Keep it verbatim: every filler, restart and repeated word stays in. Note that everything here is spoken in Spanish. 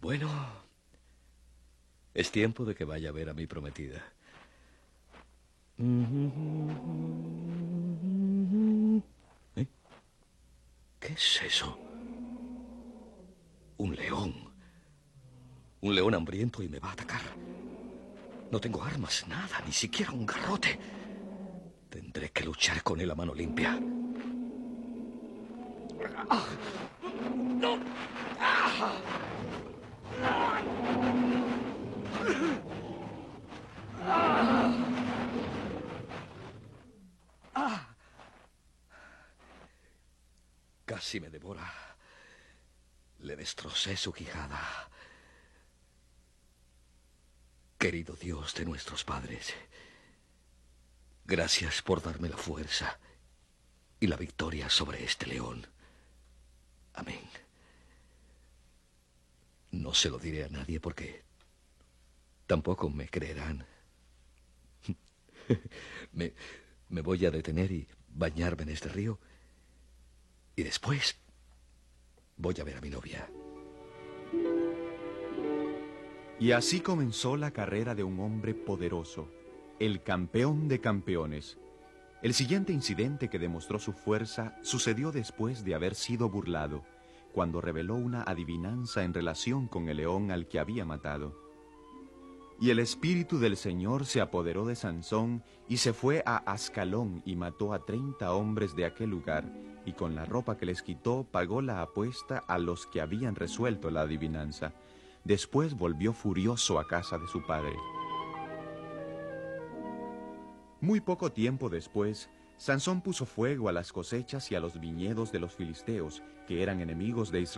Bueno, es tiempo de que vaya a ver a mi prometida. ¿Eh? ¿Qué es eso? Un león. Un león hambriento y me va a atacar. No tengo armas, nada, ni siquiera un garrote. Tendré que luchar con él a mano limpia. ¡Ah! ¡No! ¡Ah! ¡Ah! Casi me devora. Le destrocé su quijada. Querido Dios de nuestros padres, gracias por darme la fuerza y la victoria sobre este león. Amén. No se lo diré a nadie porque tampoco me creerán. me, me voy a detener y bañarme en este río. Y después voy a ver a mi novia. Y así comenzó la carrera de un hombre poderoso, el campeón de campeones. El siguiente incidente que demostró su fuerza sucedió después de haber sido burlado, cuando reveló una adivinanza en relación con el león al que había matado. Y el espíritu del Señor se apoderó de Sansón y se fue a Ascalón y mató a treinta hombres de aquel lugar, y con la ropa que les quitó pagó la apuesta a los que habían resuelto la adivinanza. Después volvió furioso a casa de su padre. Muy poco tiempo después, Sansón puso fuego a las cosechas y a los viñedos de los filisteos, que eran enemigos de Israel.